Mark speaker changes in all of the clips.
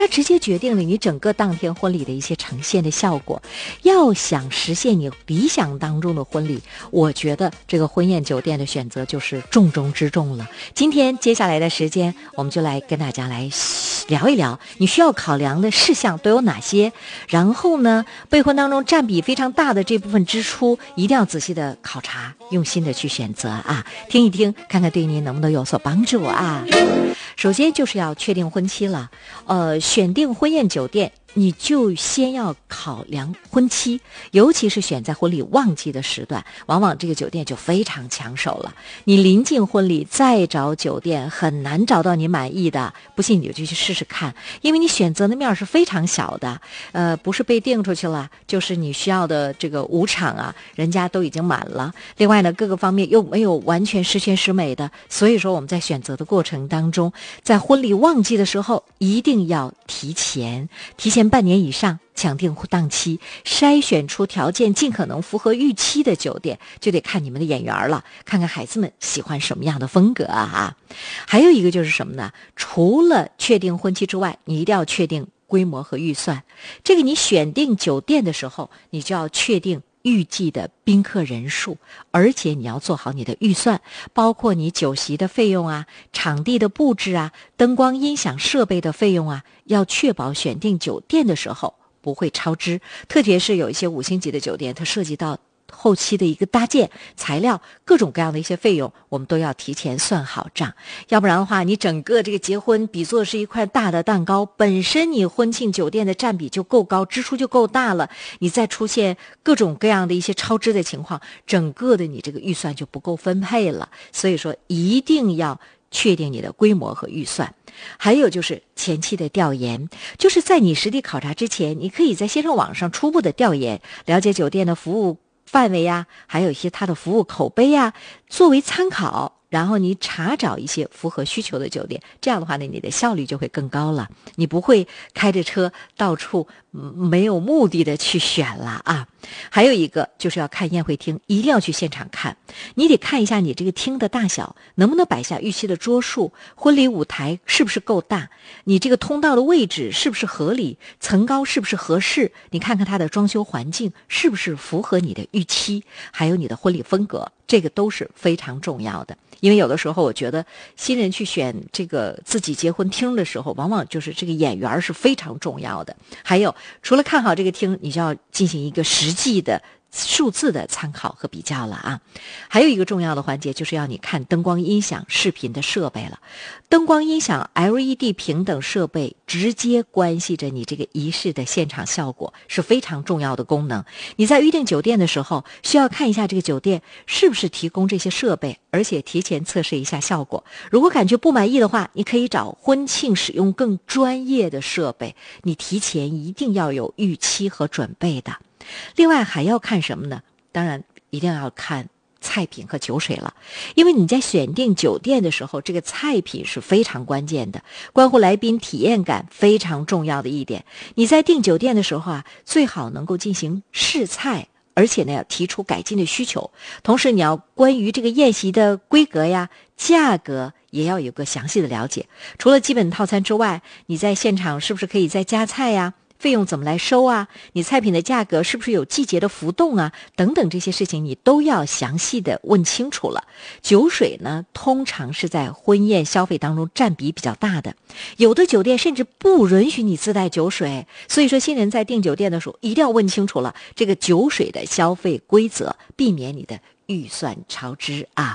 Speaker 1: 它直接决定了你整个当天婚礼的一些呈现的效果。要想实现你理想当中的婚礼，我觉得这个婚宴酒店的选择就是重中之重了。今天接下来的时间，我们就来跟大家来聊一聊你需要考量的事项都有哪些，然后呢，备婚当中占比非常大的这部分支出一定要仔细的考察，用心的去选择啊，听一听看看对您能不能有所帮助啊。首先就是要确定婚期了，选定婚宴酒店，你就先要考量婚期，尤其是选在婚礼旺季的时段，往往这个酒店就非常抢手了。你临近婚礼再找酒店很难找到你满意的，不信你就去试试看，因为你选择的面是非常小的，不是被订出去了，就是你需要的这个舞场啊，人家都已经满了。另外呢，各个方面又没有完全十全十美的，所以说我们在选择的过程当中，在婚礼旺季的时候一定要提前半年以上抢订档期，筛选出条件尽可能符合预期的酒店，就得看你们的眼缘了，看看孩子们喜欢什么样的风格啊。还有一个就是什么呢？除了确定婚期之外，你一定要确定规模和预算。这个你选定酒店的时候，你就要确定预计的宾客人数，而且你要做好你的预算，包括你酒席的费用啊，场地的布置啊，灯光音响设备的费用啊，要确保选定酒店的时候不会超支。特别是有一些5星级的酒店，它涉及到后期的一个搭建材料各种各样的一些费用，我们都要提前算好账，要不然的话你整个这个结婚比作是一块大的蛋糕，本身你婚庆酒店的占比就够高，支出就够大了，你再出现各种各样的一些超支的情况，整个的你这个预算就不够分配了。所以说一定要确定你的规模和预算。还有就是前期的调研，就是在你实地考察之前，你可以在线上网上初步的调研，了解酒店的服务范围呀，还有一些它的服务口碑呀，作为参考，然后你查找一些符合需求的酒店，这样的话呢，你的效率就会更高了，你不会开着车到处没有目的的去选了啊。还有一个就是要看宴会厅，一定要去现场看，你得看一下你这个厅的大小，能不能摆下预期的桌数，婚礼舞台是不是够大，你这个通道的位置是不是合理，层高是不是合适，你看看它的装修环境是不是符合你的预期，还有你的婚礼风格，这个都是非常重要的。因为有的时候我觉得新人去选这个自己结婚厅的时候，往往就是这个眼缘是非常重要的。还有除了看好这个厅，你就要进行一个实际的数字的参考和比较了啊。还有一个重要的环节就是要你看灯光音响视频的设备了。灯光音响 LED 屏等设备直接关系着你这个仪式的现场效果，是非常重要的功能。你在预订酒店的时候需要看一下这个酒店是不是提供这些设备，而且提前测试一下效果。如果感觉不满意的话，你可以找婚庆使用更专业的设备，你提前一定要有预期和准备的。另外还要看什么呢？当然一定要看菜品和酒水了，因为你在选定酒店的时候，这个菜品是非常关键的，关乎来宾体验感非常重要的一点。你在订酒店的时候啊，最好能够进行试菜，而且呢要提出改进的需求，同时你要关于这个宴席的规格呀、价格也要有个详细的了解。除了基本套餐之外，你在现场是不是可以再加菜呀？费用怎么来收啊？你菜品的价格是不是有季节的浮动啊？等等这些事情你都要详细的问清楚了。酒水呢，通常是在婚宴消费当中占比比较大的，有的酒店甚至不允许你自带酒水，所以说新人在订酒店的时候一定要问清楚了这个酒水的消费规则，避免你的预算超支啊。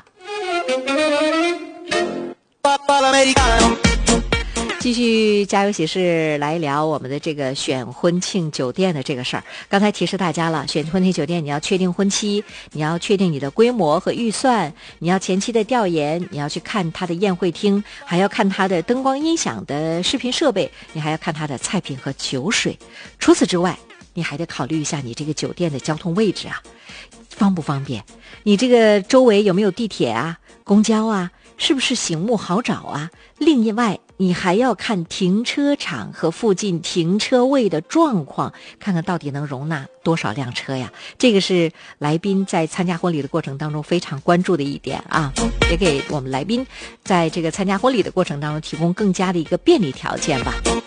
Speaker 1: 继续加油喜事来聊我们的这个选婚庆酒店的这个事儿。刚才提示大家了，选婚庆酒店你要确定婚期，你要确定你的规模和预算，你要前期的调研，你要去看它的宴会厅，还要看它的灯光音响的视频设备，你还要看它的菜品和酒水。除此之外，你还得考虑一下你这个酒店的交通位置啊，方不方便，你这个周围有没有地铁啊、公交啊，是不是醒目好找啊？另外你还要看停车场和附近停车位的状况，看看到底能容纳多少辆车呀。这个是来宾在参加婚礼的过程当中非常关注的一点啊，也给我们来宾在这个参加婚礼的过程当中提供更加的一个便利条件吧。